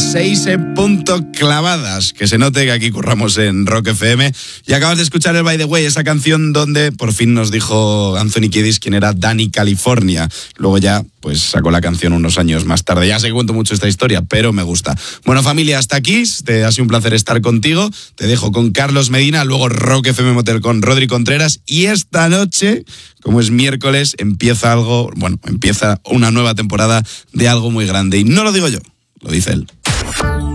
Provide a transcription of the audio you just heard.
las 6 en punto clavadas. Que se note que aquí curramos en Rock FM. Y acabas de escuchar el By the Way, esa canción donde por fin nos dijo Anthony Kiedis quién era Dani California. Luego ya pues sacó la canción unos años más tarde. Ya sé que cuento mucho esta historia, pero me gusta. Bueno, familia, hasta aquí. Ha sido un placer estar contigo. Te dejo con Carlos Medina, luego Rock FM Motel con Rodri Contreras. Y esta noche, como es miércoles, empieza una nueva temporada de algo muy grande. Y no lo digo yo, lo dice él.